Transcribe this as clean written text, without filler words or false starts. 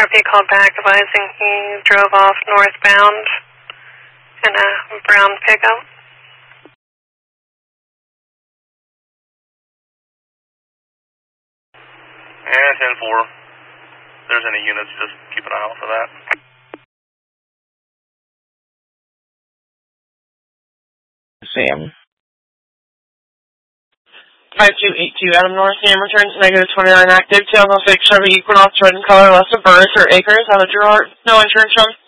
RP called back advising he drove off northbound in a brown pickup. And 10-4. If there's any units, just keep an eye out for that. Sam. 5282 Adam North, Sam returns -29 active, 206 Chevy Equinox, red in color, less of birds or acres, out of Gerard, no insurance from